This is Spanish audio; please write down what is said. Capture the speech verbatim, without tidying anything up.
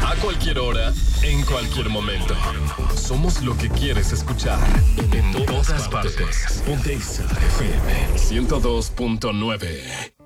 A cualquier hora, en cualquier momento. Somos lo que quieres escuchar. En todas partes. Ponte Exa F M ciento dos punto nueve.